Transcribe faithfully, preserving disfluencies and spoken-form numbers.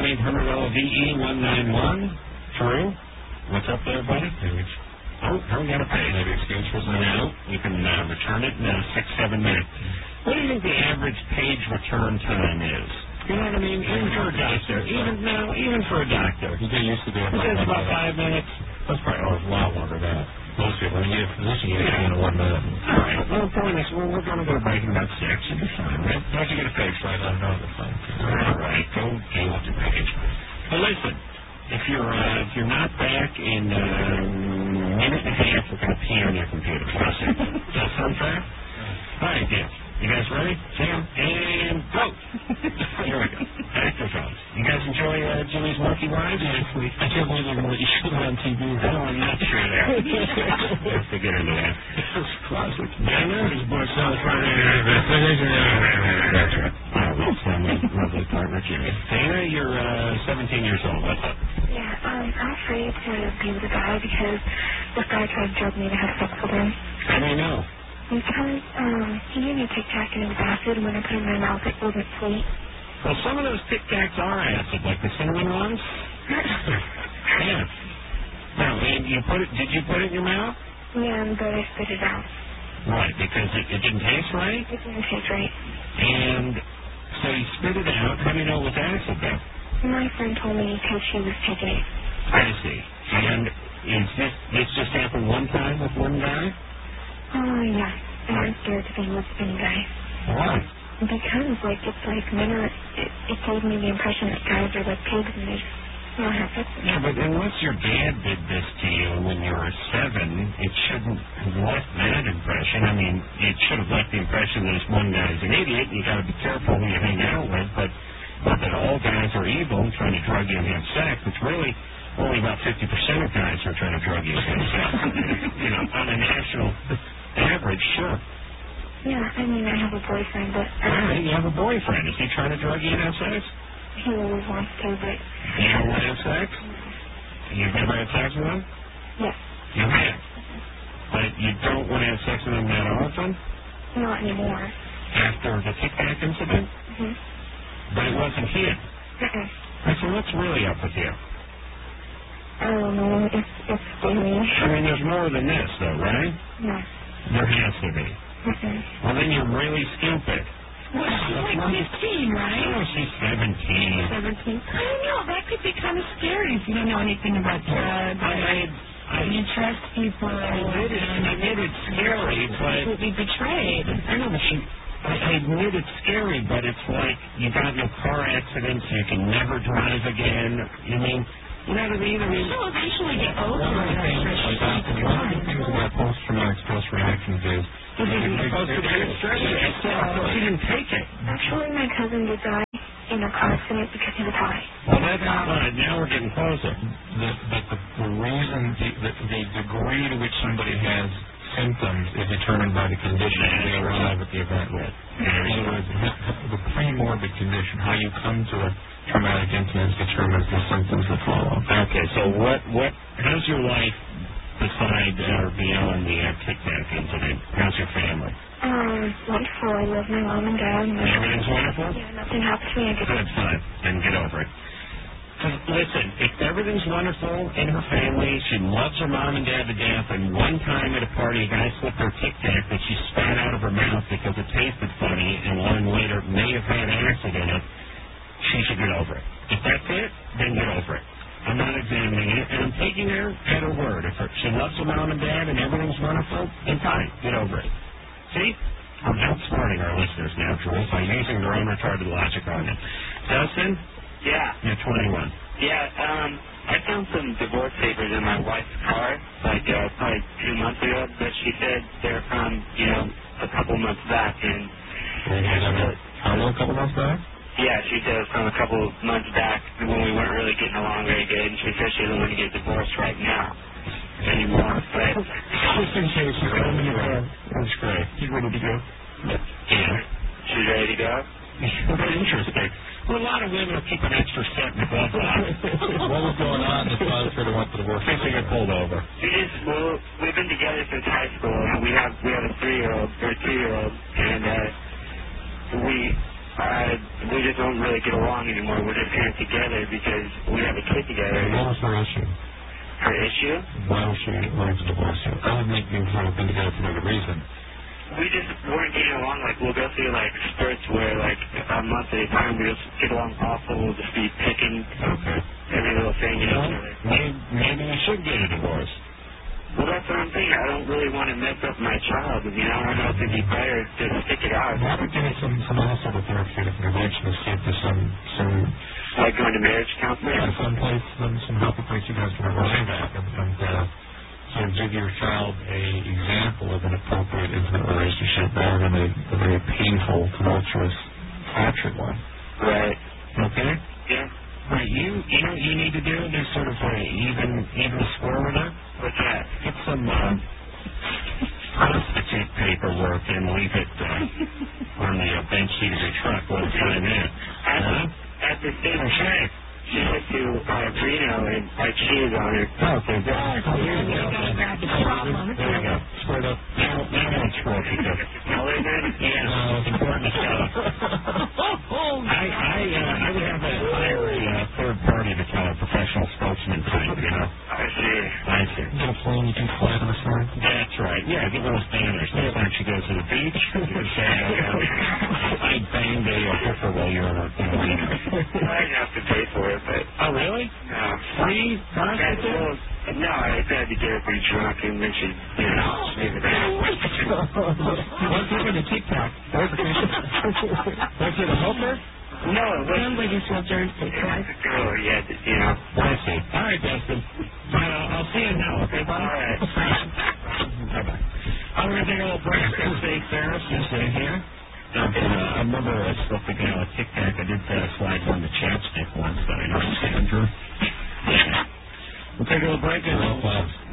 eight hundred L V E one nine one. True. What's up there, buddy? Page. Oh, no, we got a page. Maybe excuse for something. No, you can uh, return it in uh, six, seven minutes. What do you think the average page return time is? You know what I mean? Even for a doctor. Even, no, even for a doctor. You get used to doing it. It's about five minutes. That's probably oh, a lot longer than that. Most people, when you get a physician, you get it in one minute. All right. Well, the point is, well, we're going to go to break in about six. You'll be fine, right? Don't you get a page right now? No, that's fine. All right. Go deal with your page. Well, listen. If you're uh, if you're not back in uh, a minute and a half, we're going to pee on your computer. Does that sound fair? All right, Dan. You guys ready? Sam, and go. Here we go. Actor films. You guys enjoy uh, Jimmy's Monkey Rides? Yes, we. I can't believe I'm going to shoot on T V. No, I'm not sure there. Let's get into that. It's classic. I know his voice sounds funny. That's right. Oh, that's my lovely partner, Jimmy. Dana, you're uh, seventeen years old. What's up? Yeah, um, I'm afraid to be with a guy because this guy tried to drug me to have sex with him. How do you know? Because um, he gave me a Tic Tac and it was acid, and when I put it in my mouth, it wasn't sweet. Well, some of those Tic Tacs are acid, like the cinnamon ones. Yeah. Now, and you put it? Did you put it in your mouth? Yeah, but I spit it out. Right, because it, it didn't taste right. It didn't taste right. And so you spit it out. How do you know it was acid, though? My friend told me because she was taking it. I see. And is this this just happened one time with one guy? Oh, yeah. And I'm scared to be with any guy. Why? Because, like, it's like men are, it, it gave me the impression that guys are like pigs and they just don't have sex with them. Yeah, but unless your dad did this to you when you were seven, it shouldn't have left that impression. I mean, it should have left the impression that this one guy's an idiot and you got to be careful who you hang out with, but not that all guys are evil and trying to drug you and have sex. It's really only about fifty percent of guys are trying to drug you and have sex. You know, on a national average, sure. Yeah, I mean, I have a boyfriend, but... All right, you have a boyfriend. Is he trying to drug you and have sex? He always wants to, but... You don't want to have sex? You've never had sex with him? Yes. You have? But you don't want to have sex with him that often? Not anymore. After the Tic Tac incident? Mm-hmm. But it wasn't him? Uh-uh. So what's really up with you? I don't know. It's, it's scary. I mean, there's more than this, though, right? No. There has to be. Mm-hmm. Well, then you're really stupid. Well, she's like fifteen, right? Oh, she's seventeen. seventeen. I don't know. That could be kind of scary if you don't know anything about drugs. I, I, I, you trust people. I admit it, I admit it's scary, but... Completely betrayed. I know, but she... I, I admit it's scary, but it's like you got in a car accident, so you can never drive again. You mean... You know what I mean? I mean, she'll eventually get over one of the things it. about, one of the things about post-traumatic stress reactions is... This isn't supposed to be a stress reaction, so she didn't take it. Actually, my cousin did die in a car accident because he was high. Well, that's fine. Now we're getting closer. The, but the, the reason, the, the, the degree to which somebody has symptoms is determined by the condition they arrive at the event with. In other words, the pre-morbid condition, how you come to a traumatic incident, determines the symptoms that follow. Okay, so what, what, how's your life beside or beyond the uh, Tic Tac incident? How's your family? Um, wonderful. I love my mom and dad. And everything's wonderful? Yeah, nothing happens to me. I get Good, fine. Then get over it. Listen, if everything's wonderful in her family, she loves her mom and dad to death, and one time at a party a guy slipped her Tic Tac that she spat out of her mouth because it tasted funny and learned later may have had acid in it, she should get over it. If that's it, then get over it. I'm not examining it, and I'm taking her at her word. If her, she loves her mom and dad and everything's wonderful, then fine, get over it. See? I'm outsmarting our listeners now, Jules, by using their own retarded logic on them. Dustin? Yeah. You're twenty-one. Yeah, um, I found some divorce papers in my wife's car, like, uh, probably two months ago, but she said they're from, you know, a couple months back, and... How long, a couple months back? Yeah, she said it was from a couple months back when we weren't really getting along very good, and she said she doesn't want to get divorced right now anymore, but... Just in case she's going to go. That's great. She's ready to go. Yeah. She's ready to go? Very interesting. Well, a lot of women will keep an extra set in the glove box. What was going on that caused her to want the divorce? Fixing get pulled over. We just, well, we've been together since high school, and we have we have a three-year-old, or a two-year-old, and uh, we uh, we we just don't really get along anymore. We're just kind of together because we have a kid together. What was her issue? Her issue? Why was she wanting to divorce you? I would make things have been together for another reason. We just weren't getting along. Like, we'll go through, like, spurts where, like, a month at a time, we just get along awful. We'll just be picking Okay. every little thing, you know. Maybe, maybe you should get a divorce. Well, that's what I'm thinking. I don't really want to mess up my child. You know, I don't know if it'd be better to stick it out. Why don't you get some, some other sort of therapeutic intervention to see if there's some, some, Like going to marriage counseling? yeah, some place, some, some healthy place you guys can arrive at and, and uh, sort of give your child a example of an appropriate intimate relationship rather than a, a very painful, tumultuous, fractured one. Right. Okay? Yeah. Right, you, you know what you need to do? There's sort of a even, even score with her. What's that? Get some uh, prostitute paperwork and leave it uh, on the uh, bench seat of your truck when it's time in. At, Uh-huh. at the same Okay. time, she went to uh, Reno and I cheated on her. Okay, good. Oh, here you go. That's the problem. There you go. Squared up. Now, now it's square because Tell her then? yeah, it's important to tell. I, I, uh, I would have a hire a uh, third party to tell a professional spokesman type, you know. I see. I see. Get a phone you can fly to the side. That's right. Yeah, get those banners. Next time she goes to the beach, you can say, uh, I banged a hooker while you were in the Reno. I didn't have to pay for it, but Oh, really? no. Free That's prostitute? cool. No, I had to get her pretty drunk and then she, you know, leave it there. What's up with the TikTok? Was it a hooker? No, it wasn't. Sounds like you swapped yours to It was twice. a girl, yeah, you know. I see. All right, Dustin. Uh, I'll see you now, okay, buddy? All right. Bye-bye. I'm going to take a little break. State Ferris is uh, here. And, uh, I remember I spoke to a guy with Tic Tac. I did uh, slide one to Chapstick once that I know, Andrew. Yeah. We'll take a little break and... Well,